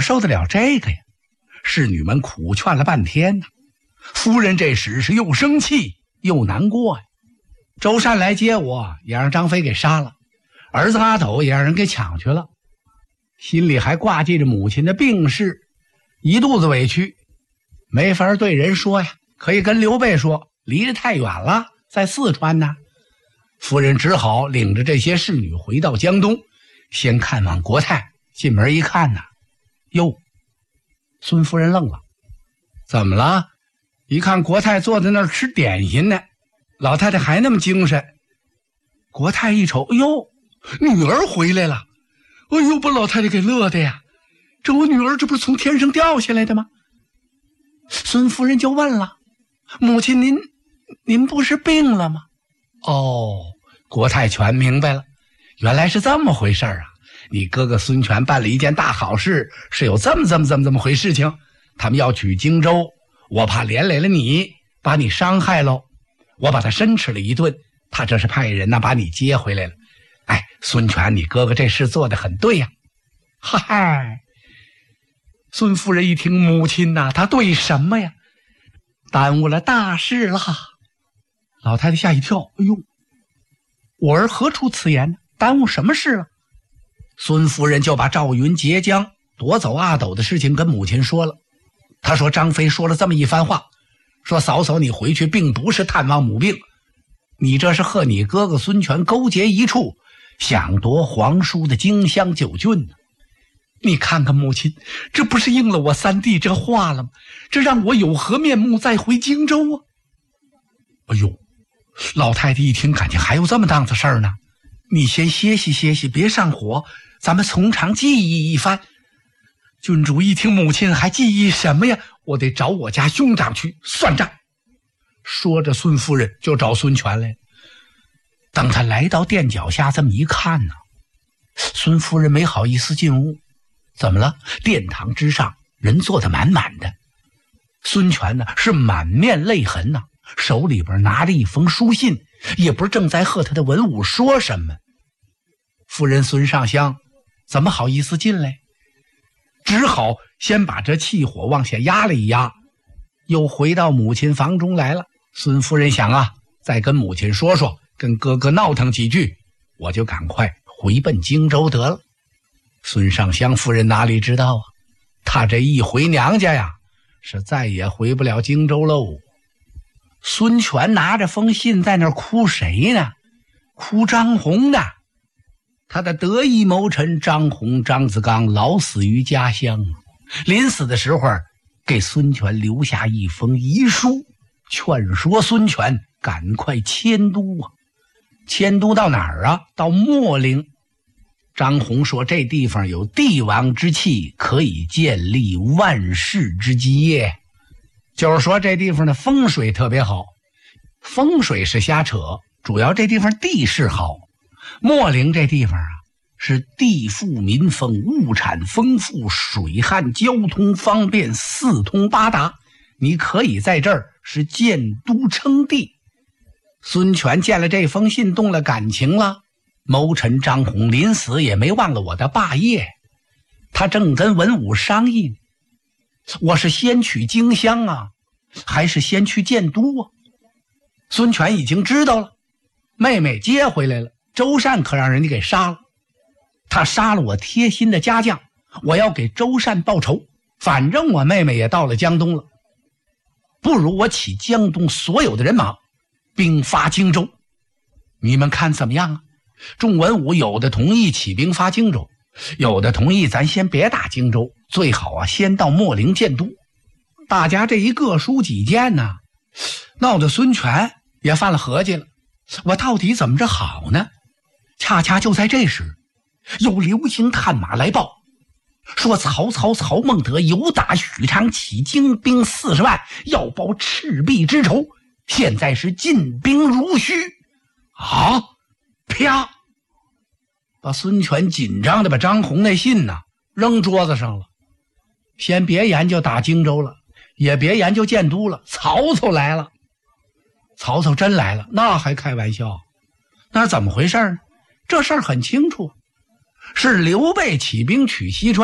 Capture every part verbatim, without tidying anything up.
受得了这个呀？侍女们苦劝了半天呢。夫人这时是又生气又难过呀。周善来接我，也让张飞给杀了，儿子阿斗也让人给抢去了，心里还挂记着母亲的病事，一肚子委屈，没法对人说呀。可以跟刘备说，离得太远了，在四川呢。夫人只好领着这些侍女回到江东，先看望国泰。进门一看呢，哟，孙夫人愣了，怎么了？一看国泰坐在那儿吃点心呢，老太太还那么精神。国泰一瞅，哎呦，女儿回来了！哎呦，把老太太给乐的呀！这我女儿这不是从天上掉下来的吗？孙夫人就问了，母亲您您不是病了吗？哦，国泰全明白了，原来是这么回事啊！你哥哥孙权办了一件大好事，是有这么这么这么这么回事情，他们要取荆州，我怕连累了你，把你伤害喽，我把他申斥了一顿，他这是派人呢把你接回来了。哎，孙权你哥哥这事做得很对呀。嗨，孙夫人一听，母亲呐，他对什么呀？耽误了大事了。老太太吓一跳，哎呦，我儿何出此言呢？耽误什么事了？孙夫人就把赵云截江夺走阿斗的事情跟母亲说了。她说张飞说了这么一番话，说嫂嫂你回去并不是探望母病，你这是和你哥哥孙权勾结一处，想夺皇叔的荆襄九郡呢。你看看母亲，这不是应了我三弟这话了吗？这让我有何面目再回荆州啊？哎呦，老太太一听，感情还有这么档子事儿呢。你先歇息歇息，别上火，咱们从长计议一番。郡主一听，母亲还计议什么呀？我得找我家兄长去算账。说着，孙夫人就找孙权来。当他来到殿脚下这么一看呢，孙夫人没好意思进屋。怎么了？殿堂之上人坐得满满的，孙权呢是满面泪痕呐，手里边拿着一封书信，也不是正在和他的文武说什么。夫人孙尚香怎么好意思进来？只好先把这气火往下压了一压，又回到母亲房中来了。孙夫人想啊，再跟母亲说说，跟哥哥闹腾几句，我就赶快回奔荆州得了。孙尚香夫人哪里知道啊，她这一回娘家呀，是再也回不了荆州喽。孙权拿着封信在那儿哭谁呢？哭张宏呢。他的得意谋臣张宏、张子刚老死于家乡，临死的时候给孙权留下一封遗书，劝说孙权赶快迁都啊。迁都到哪儿啊？到秣陵。张宏说这地方有帝王之气，可以建立万世之基业，就是说这地方的风水特别好。风水是瞎扯，主要这地方地势好。秣陵这地方啊，是地富民丰，物产丰富，水旱交通方便，四通八达，你可以在这儿是建都称帝。孙权见了这封信动了感情了，谋臣张宏临死也没忘了我的霸业，他正跟文武商议，我是先取荆襄啊，还是先去建都啊？孙权已经知道了，妹妹接回来了，周善可让人家给杀了，他杀了我贴心的家将，我要给周善报仇，反正我妹妹也到了江东了，不如我起江东所有的人马，兵发荆州，你们看怎么样啊？众文武有的同意起兵发荆州，有的同意咱先别打荆州，最好啊先到秣陵建都。大家这一各抒己见呢，闹得孙权也犯了合计了，我到底怎么着好呢？恰恰就在这时，有流星探马来报，说曹操曹孟德有打许昌起精兵四十万，要报赤壁之仇，现在是进兵如须啊！啪！把孙权紧张的把张宏那信呐扔桌子上了。先别研究打荆州了，也别研究建都了，曹操来了。曹操真来了，那还开玩笑？那是怎么回事呢？这事儿很清楚，是刘备起兵取西川，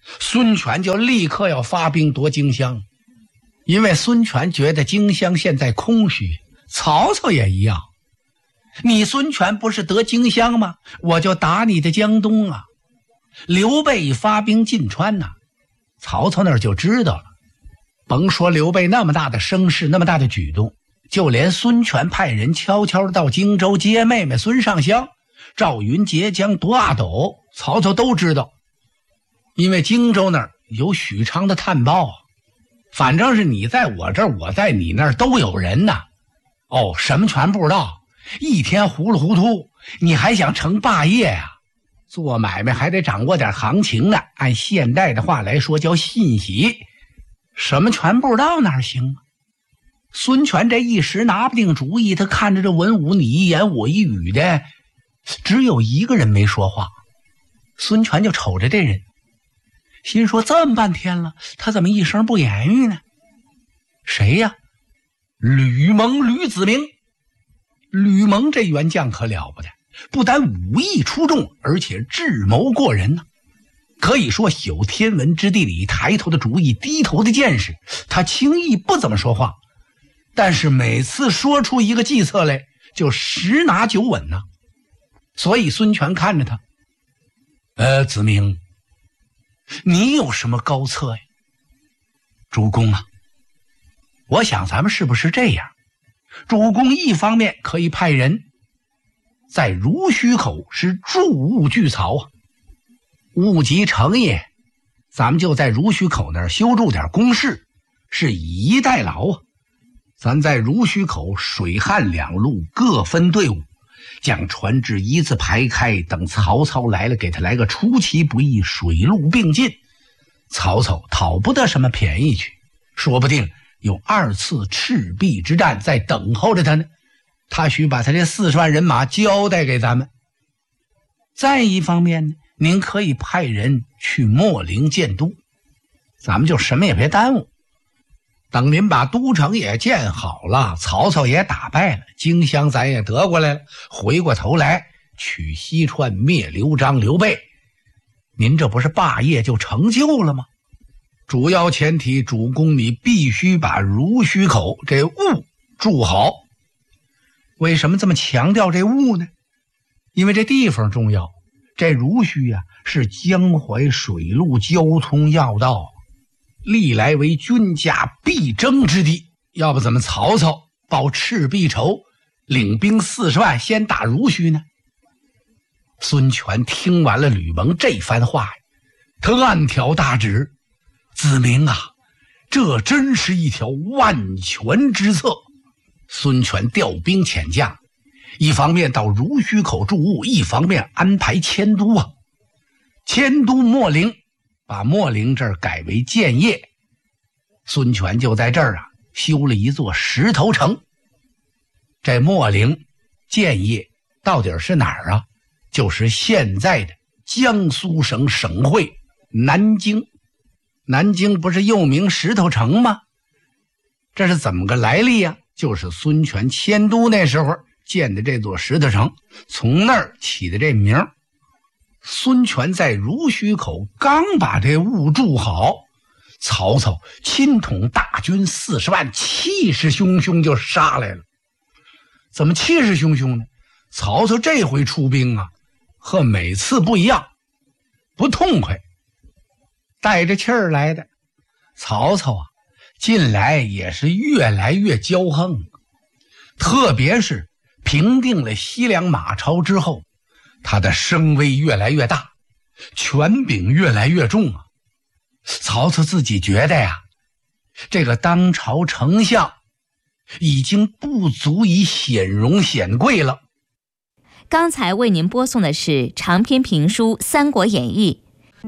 孙权就立刻要发兵夺荆襄，因为孙权觉得荆襄现在空虚，曹操也一样。你孙权不是得荆襄吗？我就打你的江东啊！刘备发兵进川呐、啊，曹操那儿就知道了。甭说刘备那么大的声势，那么大的举动，就连孙权派人悄悄到荆州接妹妹孙尚香，赵云截江夺阿斗，曹操都知道。因为荆州那儿有许昌的探报啊，反正是你在我这儿，我在你那儿都有人呐。哦，什么全不知道，一天糊里糊涂，你还想成霸业呀、啊？做买卖还得掌握点行情呢，按现代的话来说叫信息。什么全不知道哪行啊？孙权这一时拿不定主意，他看着这文武你一言我一语的，只有一个人没说话。孙权就瞅着这人，心说这么半天了，他怎么一声不言语呢？谁呀？吕蒙，吕子明。吕蒙这员将可了不得，不但武艺出众，而且智谋过人呢、啊。可以说有天文之地里抬头的主意，低头的见识。他轻易不怎么说话，但是每次说出一个计策来，就十拿九稳呢、啊。所以孙权看着他，呃，子明，你有什么高策呀？主公啊，我想咱们是不是这样？主公一方面可以派人在濡须口是筑物聚曹啊，物极成也，咱们就在濡须口那儿修筑点工事，是以逸待劳啊。咱在濡须口水旱两路各分队伍，将船只一字排开，等曹操来了，给他来个出其不意，水陆并进。曹操讨不得什么便宜去，说不定有二次赤壁之战在等候着他呢。他需把他这四十万人马交代给咱们。再一方面呢，您可以派人去秣陵建都，咱们就什么也别耽误。等您把都城也建好了，曹操也打败了，荆襄咱也得过来了，回过头来取西川，灭刘璋刘备，您这不是霸业就成就了吗？主要前提，主公你必须把濡须口这务筑好。为什么这么强调这务呢？因为这地方重要，这濡须啊是江淮水陆交通要道，历来为军家必争之地，要不怎么曹操报赤壁仇，领兵四十万先打濡须呢？孙权听完了吕蒙这番话，他暗挑大指，子明啊，这真是一条万全之策。孙权调兵遣将，一方面到濡须口筑务，一方面安排迁都啊。迁都秣陵，把秣陵这儿改为建业。孙权就在这儿啊修了一座石头城。这秣陵建业到底是哪儿啊？就是现在的江苏省省会南京。南京不是又名石头城吗？这是怎么个来历呀？就是孙权迁都那时候建的这座石头城，从那儿起的这名。孙权在濡须口刚把这务筑好，曹操亲统大军四十万，气势汹汹就杀来了。怎么气势汹汹呢？曹操这回出兵啊，和每次不一样，不痛快，带着气儿来的。曹操啊，近来也是越来越骄横，特别是平定了西凉马超之后，他的声威越来越大，权柄越来越重啊。曹操自己觉得呀，这个当朝丞相已经不足以显荣显贵了。 刚才为您播送的是长篇评书《三国演义》，